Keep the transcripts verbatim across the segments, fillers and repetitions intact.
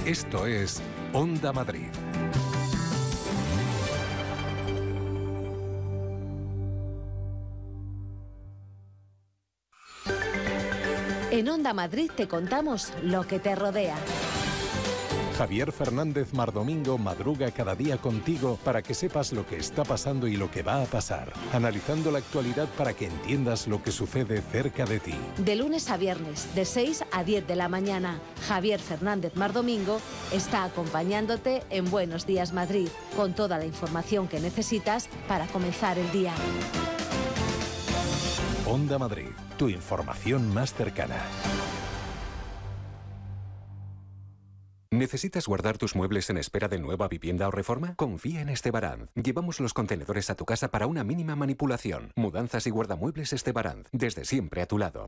Esto es Onda Madrid. En Onda Madrid te contamos lo que te rodea. Javier Fernández Mardomingo madruga cada día contigo para que sepas lo que está pasando y lo que va a pasar, analizando la actualidad para que entiendas lo que sucede cerca de ti. De lunes a viernes, de seis a diez de la mañana, Javier Fernández Mardomingo está acompañándote en Buenos Días Madrid, con toda la información que necesitas para comenzar el día. Onda Madrid, tu información más cercana. ¿Necesitas guardar tus muebles en espera de nueva vivienda o reforma? Confía en Estebaranz. Llevamos los contenedores a tu casa para una mínima manipulación. Mudanzas y guardamuebles Estebaranz. Desde siempre a tu lado.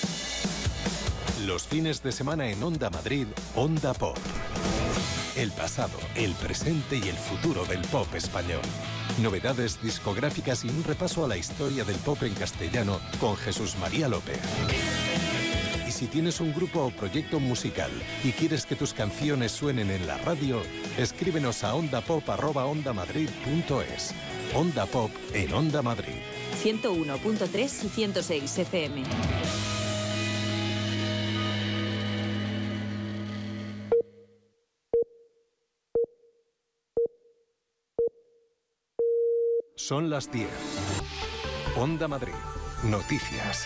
Los fines de semana en Onda Madrid, Onda Pop. El pasado, el presente y el futuro del pop español. Novedades discográficas y un repaso a la historia del pop en castellano con Jesús María López. Y si tienes un grupo o proyecto musical y quieres que tus canciones suenen en la radio, escríbenos a ondapop arroba ondamadrid punto es. Onda Pop en Onda Madrid. ciento uno punto tres y ciento seis F M. Son las diez. Onda Madrid. Noticias.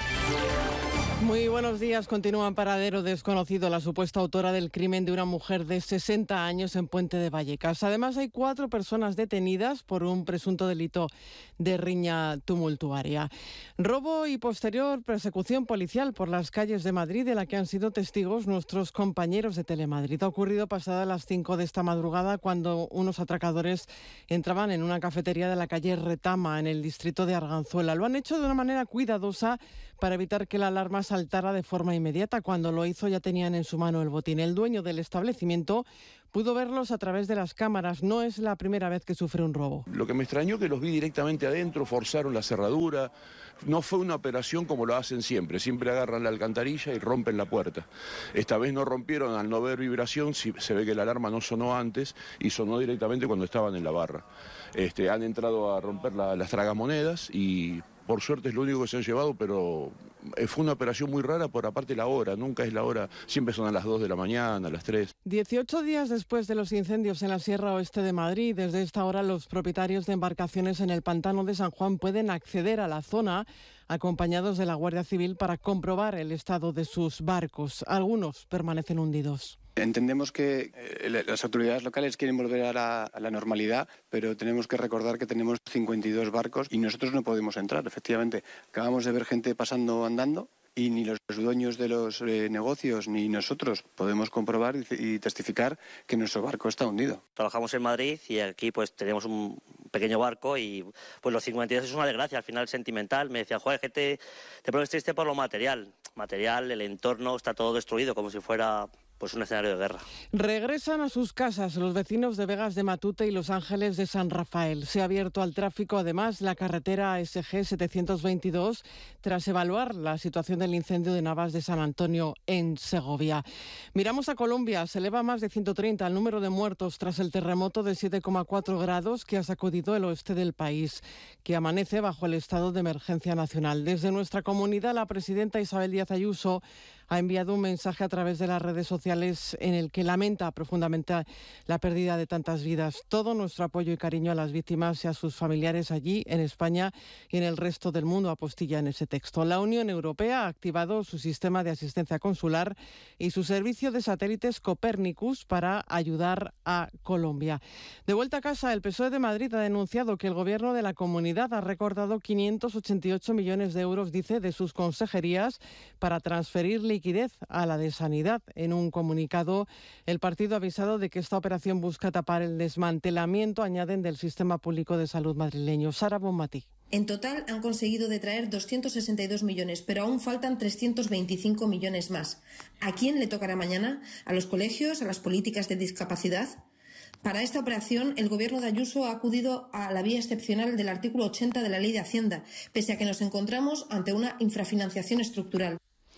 Muy buenos días. Continúa en paradero desconocido la supuesta autora del crimen de una mujer de sesenta años en Puente de Vallecas. Además, hay cuatro personas detenidas por un presunto delito de riña tumultuaria. Robo y posterior persecución policial por las calles de Madrid, de la que han sido testigos nuestros compañeros de Telemadrid. Ha ocurrido pasadas las cinco de esta madrugada, cuando unos atracadores entraban en una cafetería de la calle Retama, en el distrito de Arganzuela. Lo han hecho de una manera cuidadosa para evitar que la alarma saltara de forma inmediata. Cuando lo hizo ya tenían en su mano el botín. El dueño del establecimiento pudo verlos a través de las cámaras. No es la primera vez que sufre un robo. Lo que me extrañó que los vi directamente adentro, forzaron la cerradura. No fue una operación como lo hacen siempre. Siempre agarran la alcantarilla y rompen la puerta. Esta vez no rompieron, al no ver vibración, se ve que la alarma no sonó antes y sonó directamente cuando estaban en la barra. Este, han entrado a romper la, las tragamonedas y por suerte es lo único que se han llevado, pero fue una operación muy rara por aparte la hora, nunca es la hora, siempre son a las dos de la mañana, a las tres. dieciocho días después de los incendios en la Sierra Oeste de Madrid, desde esta hora los propietarios de embarcaciones en el pantano de San Juan pueden acceder a la zona acompañados de la Guardia Civil para comprobar el estado de sus barcos. Algunos permanecen hundidos. Entendemos que eh, las autoridades locales quieren volver a la, a la normalidad, pero tenemos que recordar que tenemos cincuenta y dos barcos y nosotros no podemos entrar. Efectivamente, acabamos de ver gente pasando andando y ni los dueños de los eh, negocios ni nosotros podemos comprobar y, y testificar que nuestro barco está hundido. Trabajamos en Madrid y aquí pues tenemos un pequeño barco y pues los cincuenta y dos es una desgracia, al final sentimental. Me decían, joder, que te, te pones triste por lo material. Material, el entorno está todo destruido como si fuera pues un escenario de guerra. Regresan a sus casas los vecinos de Vegas de Matute y Los Ángeles de San Rafael. Se ha abierto al tráfico además la carretera S G setecientos veintidós tras evaluar la situación del incendio de Navas de San Antonio en Segovia. Miramos a Colombia. Se eleva a más de ciento treinta el número de muertos tras el terremoto de siete coma cuatro grados que ha sacudido el oeste del país, que amanece bajo el estado de emergencia nacional. Desde nuestra comunidad, la presidenta Isabel Díaz Ayuso ha enviado un mensaje a través de las redes sociales en el que lamenta profundamente la pérdida de tantas vidas. Todo nuestro apoyo y cariño a las víctimas y a sus familiares allí, en España y en el resto del mundo, apostilla en ese texto. La Unión Europea ha activado su sistema de asistencia consular y su servicio de satélites Copernicus para ayudar a Colombia. De vuelta a casa, el P S O E de Madrid ha denunciado que el gobierno de la comunidad ha recortado quinientos ochenta y ocho millones de euros, dice, de sus consejerías para transferir liquidez a la de Sanidad. En un comunicado, el partido ha avisado de que esta operación busca tapar el desmantelamiento, añaden, del sistema público de salud madrileño. Sara Bonmatí. En total han conseguido detraer doscientos sesenta y dos millones, pero aún faltan trescientos veinticinco millones más. ¿A quién le tocará mañana? ¿A los colegios? ¿A las políticas de discapacidad? Para esta operación, el Gobierno de Ayuso ha acudido a la vía excepcional del artículo ochenta de la Ley de Hacienda, pese a que nos encontramos ante una infrafinanciación estructural.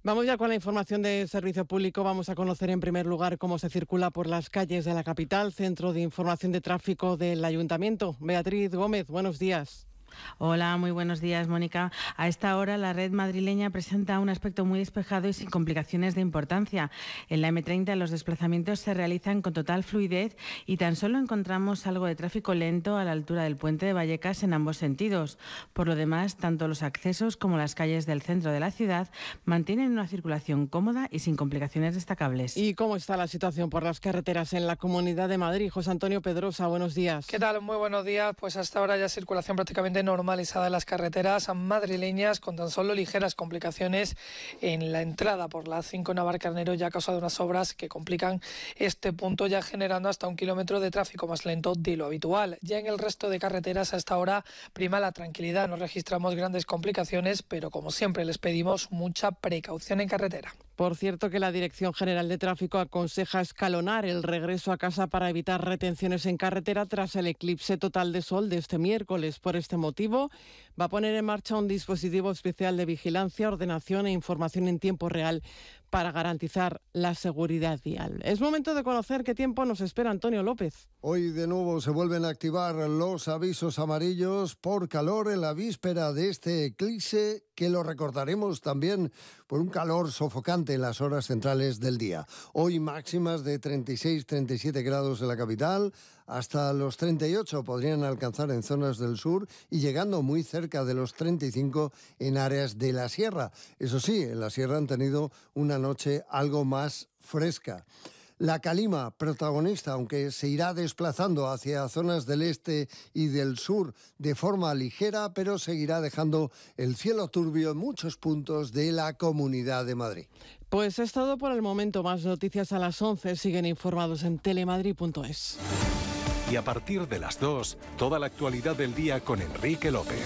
Vamos ya con la información del servicio público. Vamos a conocer en primer lugar cómo se circula por las calles de la capital. Centro de Información de Tráfico del Ayuntamiento. Beatriz Gómez, buenos días. Hola, muy buenos días, Mónica. A esta hora la red madrileña presenta un aspecto muy despejado y sin complicaciones de importancia. En la eme treinta los desplazamientos se realizan con total fluidez y tan solo encontramos algo de tráfico lento a la altura del puente de Vallecas en ambos sentidos. Por lo demás, tanto los accesos como las calles del centro de la ciudad mantienen una circulación cómoda y sin complicaciones destacables. ¿Y cómo está la situación por las carreteras en la Comunidad de Madrid? José Antonio Pedrosa, buenos días. ¿Qué tal? Muy buenos días. Pues hasta ahora ya circulación prácticamente normalizada en las carreteras madrileñas, con tan solo ligeras complicaciones en la entrada por la A cinco Navarcarnero, ya a causa de unas obras que complican este punto, ya generando hasta un kilómetro de tráfico más lento de lo habitual. Ya en el resto de carreteras a esta hora prima la tranquilidad, no registramos grandes complicaciones, pero como siempre les pedimos mucha precaución en carretera. Por cierto, que la Dirección General de Tráfico aconseja escalonar el regreso a casa para evitar retenciones en carretera tras el eclipse total de sol de este miércoles. Por este motivo, va a poner en marcha un dispositivo especial de vigilancia, ordenación e información en tiempo real para garantizar la seguridad vial. Es momento de conocer qué tiempo nos espera Antonio López. Hoy de nuevo se vuelven a activar los avisos amarillos por calor en la víspera de este eclipse, que lo recordaremos también por un calor sofocante en las horas centrales del día. Hoy máximas de treinta y seis, treinta y siete grados en la capital, hasta los treinta y ocho podrían alcanzar en zonas del sur y llegando muy cerca de los treinta y cinco en áreas de la sierra. Eso sí, en la sierra han tenido una noche algo más fresca. La calima, protagonista, aunque se irá desplazando hacia zonas del este y del sur de forma ligera, pero seguirá dejando el cielo turbio en muchos puntos de la Comunidad de Madrid. Pues es todo por el momento. Más noticias a las once. Siguen informados en telemadrid punto es. Y a partir de las dos, toda la actualidad del día con Enrique López.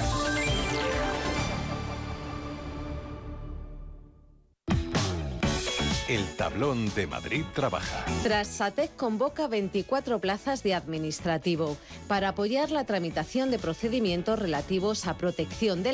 El tablón de Madrid trabaja. Tras SATEC convoca veinticuatro plazas de administrativo para apoyar la tramitación de procedimientos relativos a protección de